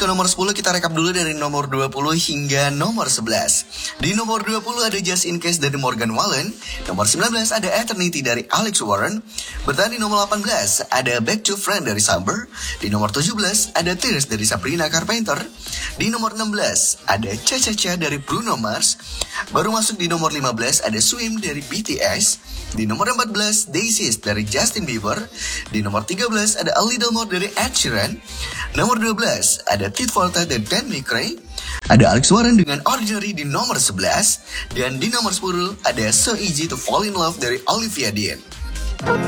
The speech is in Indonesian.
ke nomor 10, kita rekap dulu dari nomor 20 hingga nomor 11. Di nomor 20 ada Just In Case dari Morgan Wallen. Nomor 19 ada Eternity dari Alex Warren. Bertahan di nomor 18 ada Back to Friend dari Saber. Di nomor 17 ada Tears dari Sabrina Carpenter. Di nomor 16 ada Cha Cha Cha dari Bruno Mars. Baru masuk di nomor 15 ada Swim dari BTS. Di nomor 14 Daisies dari Justin Bieber. Di nomor 13 ada A Little More dari Ed Sheeran. Nomor 12 ada Tit for Tat dan Dan McRae. Ada Alex Warren dengan Ordinary di nomor 11. Dan di nomor 10 ada So Easy to Fall in Love dari Olivia Dean.